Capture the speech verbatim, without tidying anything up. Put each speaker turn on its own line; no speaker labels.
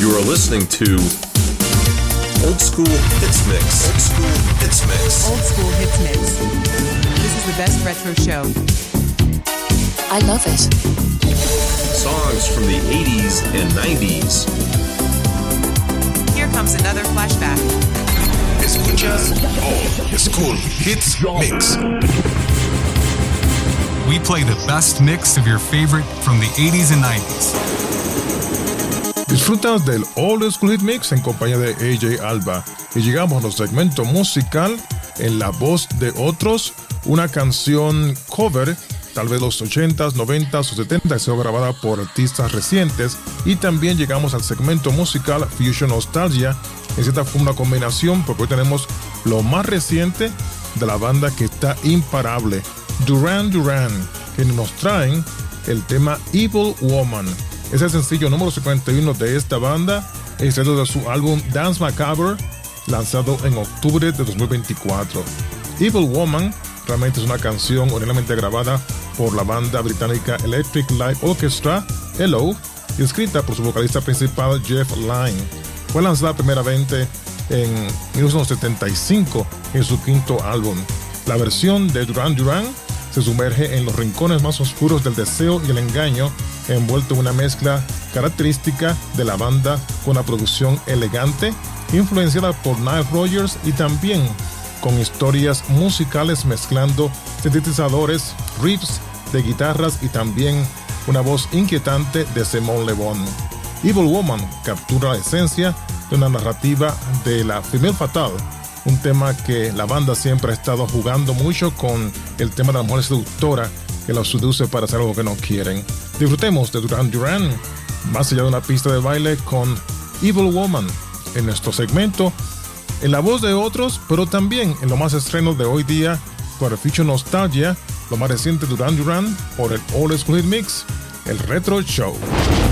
You are listening to Old School Hits Mix. Old School Hits Mix.
Old School Hits Mix. This is the best retro show.
I love it.
Songs from the eighties and nineties.
Here comes another flashback.
Escuchas Old School Hits Mix.
We play the best mix of your favorite from the eighties and nineties.
Disfrutas del Old School Hit Mix en compañía de A J Alba y llegamos a nuestro segmento musical en la voz de otros, una canción cover, tal vez los ochentas, noventas o setentas, que ha sido grabada por artistas recientes, y también llegamos al segmento musical Fusion Nostalgia, en cierta forma una combinación porque hoy tenemos lo más reciente de la banda que está imparable, Duran Duran, que nos traen el tema Evil Woman. Es el sencillo número cincuenta y uno de esta banda, extraído de su álbum Dance Macabre, lanzado en octubre de dos mil veinticuatro. Evil Woman realmente es una canción originalmente grabada por la banda británica Electric Light Orchestra, L O, y escrita por su vocalista principal Jeff Lynne. Fue lanzada primeramente en mil novecientos setenta y cinco en su quinto álbum. La versión de Duran Duran se sumerge en los rincones más oscuros del deseo y el engaño, envuelto en una mezcla característica de la banda con una producción elegante, influenciada por Nile Rodgers y también con historias musicales mezclando sintetizadores, riffs de guitarras y también una voz inquietante de Simon Le Bon. Evil Woman captura la esencia de una narrativa de la Femelle Fatale, un tema que la banda siempre ha estado jugando mucho con el tema de la mujer seductora que los seduce para hacer algo que no quieren. Disfrutemos de Duran Duran, más allá de una pista de baile, con Evil Woman en nuestro segmento, en la voz de otros, pero también en lo más estreno de hoy día, por el Future Nostalgia, lo más reciente Duran Duran, por el Old School Hit Mix, el Retro Show.